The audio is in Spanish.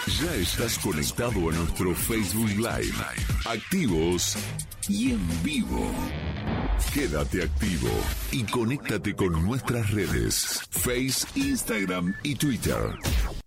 Ya estás conectado a nuestro Facebook Live. Activos y en vivo. Quédate activo y conéctate con nuestras redes, Face, Instagram y Twitter.